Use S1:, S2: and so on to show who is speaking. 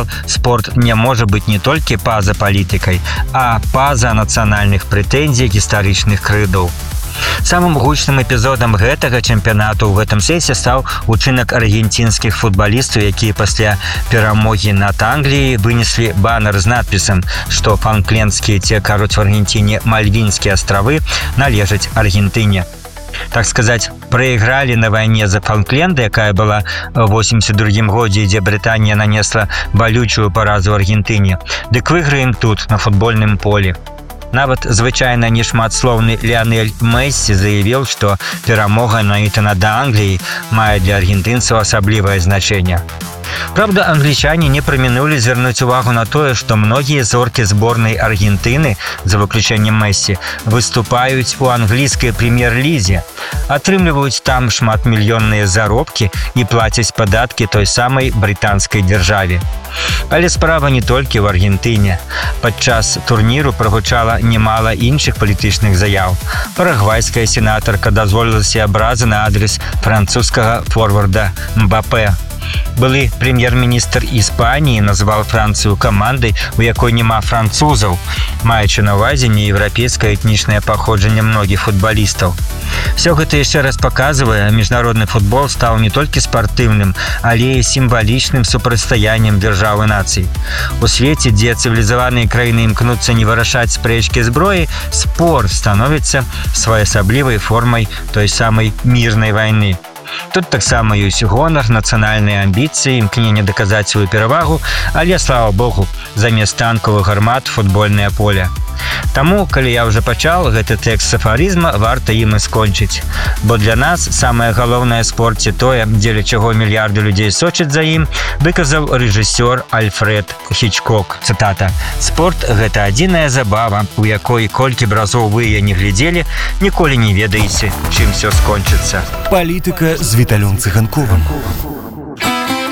S1: спорт не можа быць не толькі па-за палітыкай, а па-за нацыянальных прэтэнзій гістарычных крыдаў. Самым гучным эпізодам гэтага чэмпіянату ў гэтым сеце стаў учынак аргенцінскіх футбалістаў, якія пасля перамогі над Англіяй вынеслі банер з надпісам, што фалклендскія, ці кажуць в Аргентине Мальвінскія астравы, належаць Аргентыне. Так сказать, проиграли на войне за Фолкленды, якая была в 82 годзе, дзе Брытанія нанесла балючую паразу Аргентыне. Дык выйграем тут, на футбольным полі. Нават звычайна нешматслоўны Ліанель Мессі заявіў, што перамога над Англіяй мае для аргентынцаў асаблівае значэнне. Правда, англічане не прамінулі звярнуць увагу на тое, што многія зоркі зборнай Аргентыны, за выключэннем Мессі, выступаюць у англійскай прэм'ер-лізе, атрымліваюць там шматмільённыя заробкі і плацяць падаткі той самай брытанскай дзяржаве. Але справа не толькі ў Аргентыне. Падчас турніру прагучала немала іншых палітычных заяў. Парагвайская сенатарка дазволіла сабе абразы на адрес французскага форварда Мбапе. Былы прэм'ер-міністр Іспаніі назваў Францыю камандай, у якой няма французаў, маючы на ўвазе нееўрапейскае этнічнае паходжанне многіх футбалістаў. Все гэта яшчэ раз паказвае, міжнародны футбол стаў не толькі спартыўным, але і сімвалічным супрацьстаяннем дзяржаў і нацый. У свеце, дзе цывілізаваныя краіны імкнуцца не вырашаць спрэчкі зброі, спорт становіцца своеасаблівай формай той самай мірнай вайны. Тут таксама ёсць гонар, нацыянальныя амбіцыі, імкненне даказаць сваю перавагу, але, слава Богу, замест танкавых гармат футбольнае поле. Таму, калі я ўжо пачаў гэты тэкст з афарызма, варта ім і скончыць. Бо для нас самае галоўнае ў спорце тое, дзеля чаго мільярды людзей сочаць за ім, выказаў рэжысёр Альфред Хічкок. Цытата: «Спорт – гэта адзіная забава, у якой колькі б разоў вы яе не глядзелі, ніколі не ведаеце, чым всё скончыцца».
S2: Палітыка з Віталём Цыганковым.